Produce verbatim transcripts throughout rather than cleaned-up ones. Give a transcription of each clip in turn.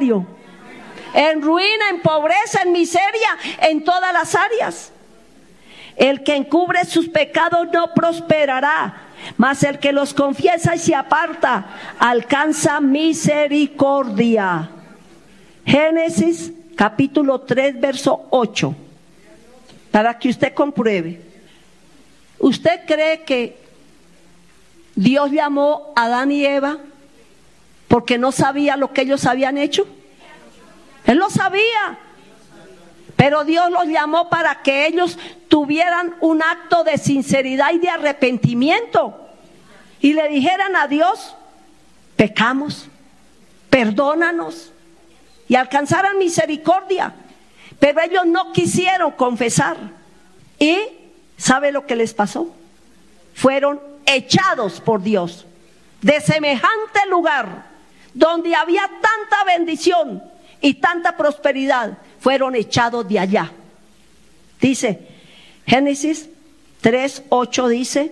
diario. En ruina, en pobreza, en miseria, en todas las áreas. El que encubre sus pecados no prosperará, mas el que los confiesa y se aparta alcanza misericordia. Génesis capítulo tres, verso ocho. Para que usted compruebe. ¿Usted cree que Dios llamó a Adán y Eva porque no sabía lo que ellos habían hecho? Él lo sabía. Pero Dios los llamó para que ellos tuvieran un acto de sinceridad y de arrepentimiento. Y le dijeran a Dios, pecamos, perdónanos. Y alcanzaran misericordia. Pero ellos no quisieron confesar. ¿Y sabe lo que les pasó? Fueron echados por Dios de semejante lugar donde había tanta bendición y tanta prosperidad. Fueron echados de allá. Dice Génesis tres, ocho, dice: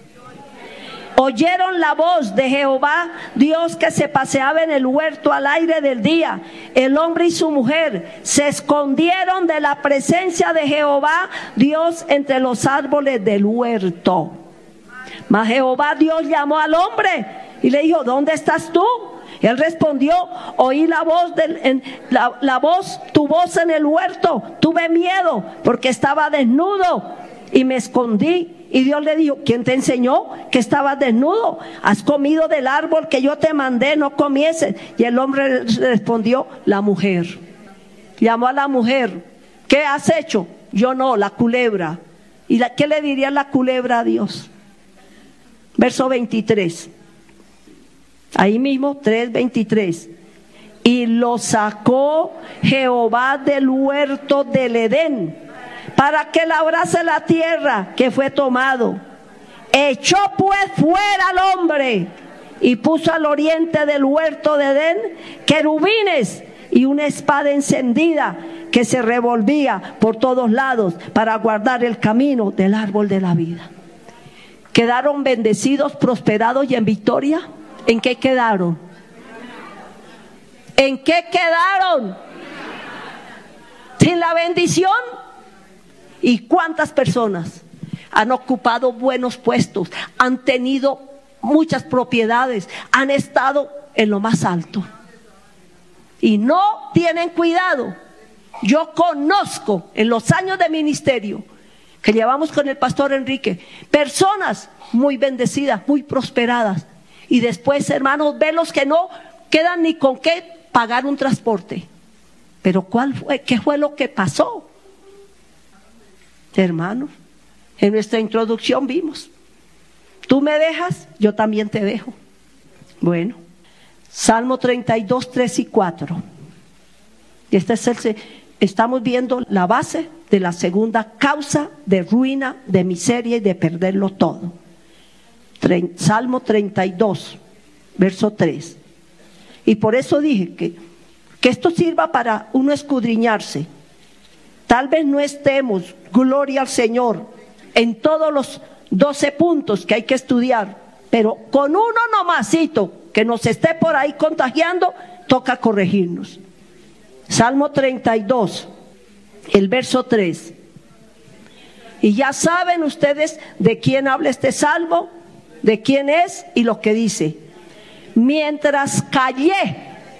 oyeron la voz de Jehová Dios que se paseaba en el huerto al aire del día. El hombre y su mujer se escondieron de la presencia de Jehová Dios entre los árboles del huerto. Mas Jehová Dios llamó al hombre y le dijo: ¿dónde estás tú? Él respondió: oí la voz, del, en, la, la voz, tu voz en el huerto. Tuve miedo porque estaba desnudo y me escondí. Y Dios le dijo: ¿quién te enseñó que estabas desnudo? ¿Has comido del árbol que yo te mandé no comieses? Y el hombre respondió: la mujer. Llamó a la mujer: ¿qué has hecho? Yo no, la culebra. ¿Y la, qué le diría la culebra a Dios? Verso veintitrés. Ahí mismo, tres veintitrés. Y lo sacó Jehová del huerto del Edén para que labrase la tierra que fue tomado. Echó pues fuera al hombre y puso al oriente del huerto de Edén querubines y una espada encendida que se revolvía por todos lados para guardar el camino del árbol de la vida. ¿Quedaron bendecidos, prosperados y en victoria? ¿En qué quedaron? ¿En qué quedaron? ¿Sin la bendición? ¿Y cuántas personas han ocupado buenos puestos, han tenido muchas propiedades, han estado en lo más alto y no tienen cuidado? Yo conozco en los años de ministerio que llevamos con el pastor Enrique personas muy bendecidas, muy prosperadas, y después, hermanos, ve los que no quedan ni con qué pagar un transporte. Pero ¿cuál fue? ¿Qué fue lo que pasó? Hermanos, en nuestra introducción vimos: tú me dejas, yo también te dejo. Bueno, Salmo treinta y dos, tres y cuatro. Y este es el, estamos viendo la base de la segunda causa de ruina, de miseria y de perderlo todo. Salmo treinta y dos, verso tres. Y por eso dije que, que esto sirva para uno escudriñarse. Tal vez no estemos, gloria al Señor, en todos los doce puntos que hay que estudiar, pero con uno nomasito que nos esté por ahí contagiando, toca corregirnos. Salmo treinta y dos, el verso tres. Y ya saben ustedes de quién habla este salmo, de quién es y lo que dice: mientras callé,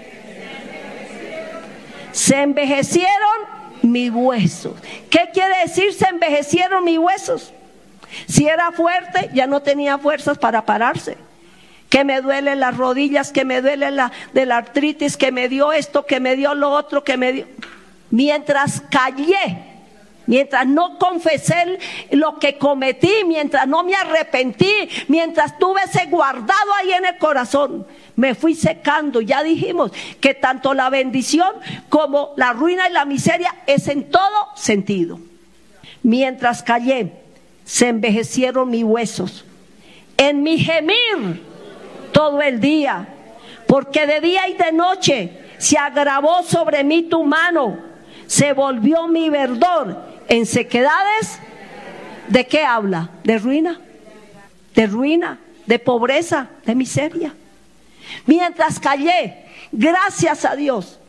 se envejecieron mis huesos. ¿Qué quiere decir se envejecieron mis huesos? Si era fuerte, ya no tenía fuerzas para pararse. Que me duelen las rodillas, que me duele la, de la artritis, que me dio esto, que me dio lo otro, que me dio. Mientras callé, mientras no confesé lo que cometí, mientras no me arrepentí, mientras tuve ese guardado ahí en el corazón, me fui secando. Ya dijimos que tanto la bendición como la ruina y la miseria es en todo sentido. Mientras callé, se envejecieron mis huesos. En mi gemir todo el día, porque de día y de noche se agravó sobre mí tu mano, se volvió mi verdor en sequedades. ¿De qué habla? De ruina, de ruina, de pobreza, de miseria. Mientras callé, gracias a Dios,